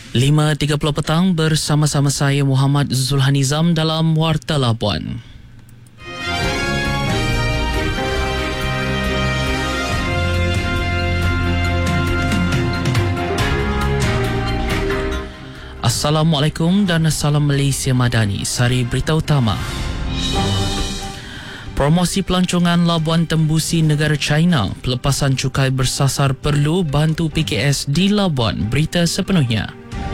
5.30 petang bersama-sama saya Muhammad Zulhanizam dalam Warta Labuan. Assalamualaikum dan salam Malaysia Madani. Sari berita utama. Promosi pelancongan Labuan tembusi negara China. Pelepasan cukai bersasar perlu bantu PKS di Labuan. Berita sepenuhnya.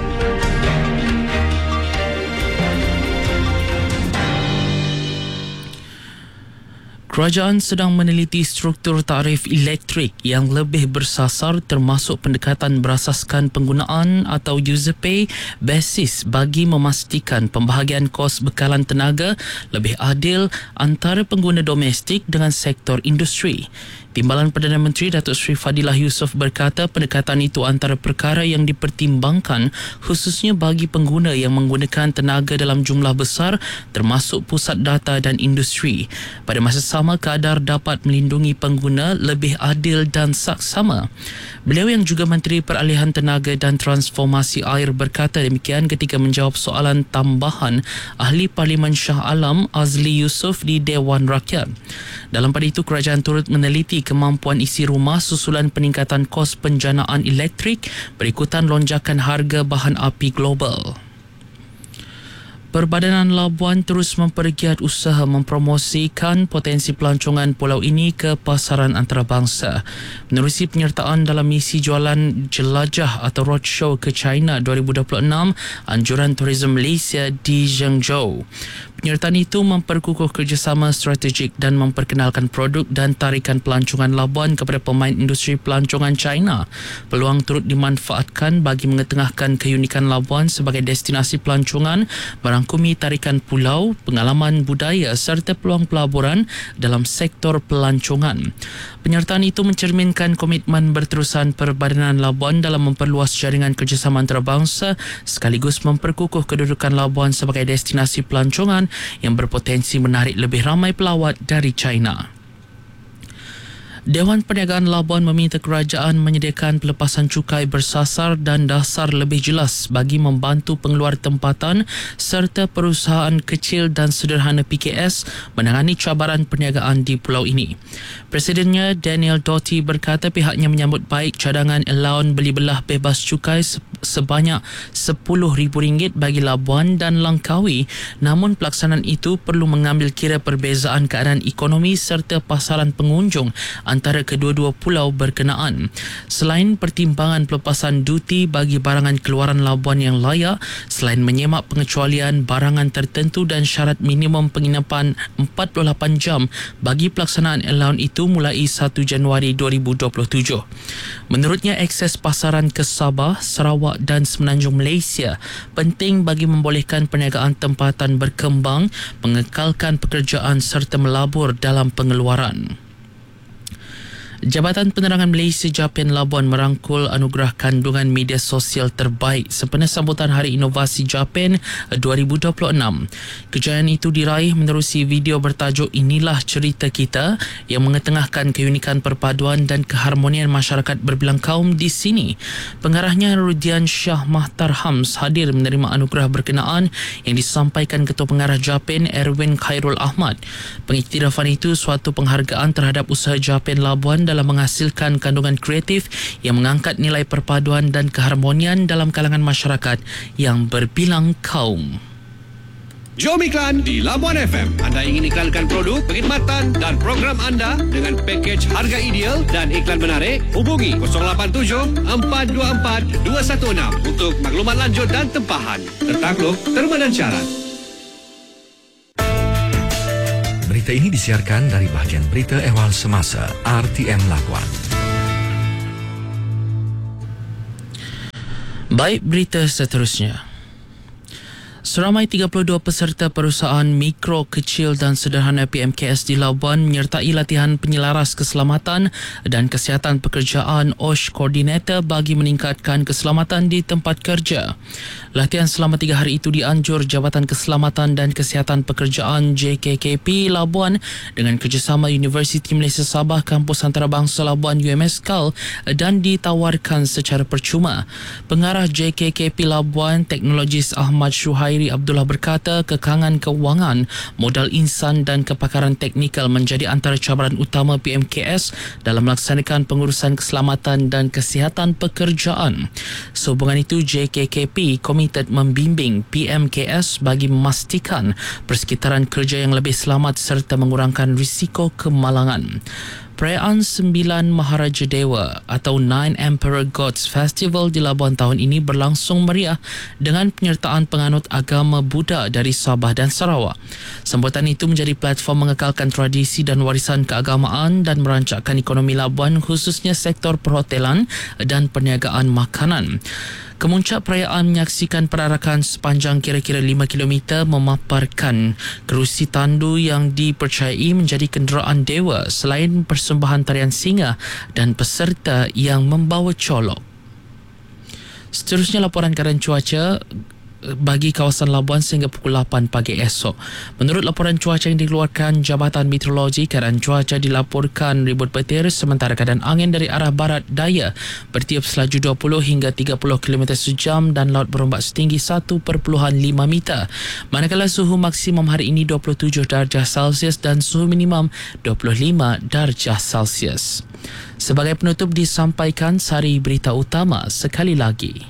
Kerajaan sedang meneliti struktur tarif elektrik yang lebih bersasar termasuk pendekatan berasaskan penggunaan atau user pay basis bagi memastikan pembahagian kos bekalan tenaga lebih adil antara pengguna domestik dengan sektor industri. Timbalan Perdana Menteri Datuk Seri Fadilah Yusof berkata pendekatan itu antara perkara yang dipertimbangkan khususnya bagi pengguna yang menggunakan tenaga dalam jumlah besar termasuk pusat data dan industri. Pada masa sama, kadar dapat melindungi pengguna lebih adil dan saksama. Beliau yang juga Menteri Peralihan Tenaga dan Transformasi Air berkata demikian ketika menjawab soalan tambahan Ahli Parlimen Shah Alam Azli Yusof di Dewan Rakyat. Dalam pada itu, kerajaan turut meneliti kemampuan isi rumah susulan peningkatan kos penjanaan elektrik berikutan lonjakan harga bahan api global. Perbadanan Labuan terus mempergiat usaha mempromosikan potensi pelancongan pulau ini ke pasaran antarabangsa. Menerusi penyertaan dalam misi jualan jelajah atau roadshow ke China 2026, Anjuran Tourism Malaysia di Zhengzhou. Penyertaan itu memperkukuh kerjasama strategik dan memperkenalkan produk dan tarikan pelancongan Labuan kepada pemain industri pelancongan China. Peluang turut dimanfaatkan bagi mengetengahkan keunikan Labuan sebagai destinasi pelancongan, merangkumi tarikan pulau, pengalaman budaya serta peluang pelaburan dalam sektor pelancongan. Penyertaan itu mencerminkan komitmen berterusan Perbadanan Labuan dalam memperluas jaringan kerjasama antarabangsa sekaligus memperkukuh kedudukan Labuan sebagai destinasi pelancongan yang berpotensi menarik lebih ramai pelawat dari China. Dewan Perniagaan Labuan meminta kerajaan menyediakan pelepasan cukai bersasar dan dasar lebih jelas bagi membantu pengeluar tempatan serta perusahaan kecil dan sederhana PKS menangani cabaran perniagaan di pulau ini. Presidennya Daniel Doty berkata pihaknya menyambut baik cadangan allowance beli belah bebas cukai sebanyak RM10,000 bagi Labuan dan Langkawi, namun pelaksanaan itu perlu mengambil kira perbezaan keadaan ekonomi serta pasaran pengunjung antara kedua-dua pulau berkenaan. Selain pertimbangan pelepasan duti bagi barangan keluaran Labuan yang layak, selain menyemak pengecualian barangan tertentu dan syarat minimum penginapan 48 jam bagi pelaksanaan allowance itu mulai 1 Januari 2027. Menurutnya, akses pasaran ke Sabah, Sarawak dan Semenanjung Malaysia penting bagi membolehkan perniagaan tempatan berkembang, mengekalkan pekerjaan serta melabur dalam pengeluaran. Jabatan Penerangan Malaysia Japan Labuan merangkul anugerah kandungan media sosial terbaik sempena sambutan Hari Inovasi Japan 2026. Kejayaan itu diraih menerusi video bertajuk Inilah Cerita Kita yang mengetengahkan keunikan perpaduan dan keharmonian masyarakat berbilang kaum di sini. Pengarahnya Rudian Shah Mahtar Hams hadir menerima anugerah berkenaan yang disampaikan Ketua Pengarah Japan Erwin Khairul Ahmad. Pengiktirafan itu suatu penghargaan terhadap usaha Japan Labuan dalam menghasilkan kandungan kreatif yang mengangkat nilai perpaduan dan keharmonian dalam kalangan masyarakat yang berbilang kaum. Jom iklan di Labuan FM. Anda ingin iklankan produk, perkhidmatan dan program anda dengan pakej harga ideal dan iklan menarik? Hubungi 087-424-216 untuk maklumat lanjut dan tempahan. Tertakluk, terma dan syarat. Berita ini disiarkan dari bahagian Berita Ehwal Semasa RTM Labuan. Baik, berita seterusnya. Seramai 32 peserta perusahaan mikro, kecil dan sederhana PMKS di Labuan menyertai latihan penyelaras keselamatan dan kesihatan pekerjaan OSH Koordinator bagi meningkatkan keselamatan di tempat kerja. Latihan selama 3 hari itu dianjur Jabatan Keselamatan dan Kesihatan Pekerjaan JKKP Labuan dengan kerjasama Universiti Malaysia Sabah Kampus Antarabangsa Labuan UMSKAL dan ditawarkan secara percuma. Pengarah JKKP Labuan, Teknologis Ahmad Syuhairi Abdullah berkata kekangan kewangan, modal insan dan kepakaran teknikal menjadi antara cabaran utama PMKS dalam melaksanakan pengurusan keselamatan dan kesihatan pekerjaan. Sehubungan itu, JKKP komited membimbing PMKS bagi memastikan persekitaran kerja yang lebih selamat serta mengurangkan risiko kemalangan. Perayaan 9 Maharaja Dewa atau 9 Emperor Gods Festival di Labuan tahun ini berlangsung meriah dengan penyertaan penganut agama Buddha dari Sabah dan Sarawak. Sambutan itu menjadi platform mengekalkan tradisi dan warisan keagamaan dan merancangkan ekonomi Labuan khususnya sektor perhotelan dan perniagaan makanan. Kemuncak perayaan menyaksikan perarakan sepanjang kira-kira 5 km memaparkan kerusi tandu yang dipercayai menjadi kenderaan dewa selain persembahan tarian singa dan peserta yang membawa colok. Seterusnya laporan keadaan cuaca bagi kawasan Labuan sehingga pukul 8 pagi esok. Menurut laporan cuaca yang dikeluarkan Jabatan Meteorologi, keadaan cuaca dilaporkan ribut petir sementara keadaan angin dari arah barat daya bertiup selaju 20 hingga 30 km sejam dan laut berombak setinggi 1.5 meter. Manakala suhu maksimum hari ini 27 darjah Celsius dan suhu minimum 25 darjah Celsius. Sebagai penutup disampaikan sari berita utama sekali lagi.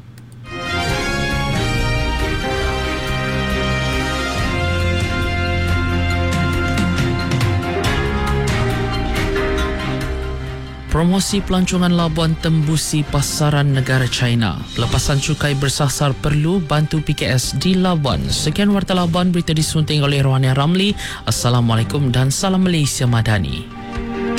Promosi pelancongan Labuan tembusi pasaran negara China. Pelepasan cukai bersasar perlu bantu PKS di Labuan. Sekian Warta Labuan, berita disunting oleh Rohania Ramli. Assalamualaikum dan salam Malaysia Madani.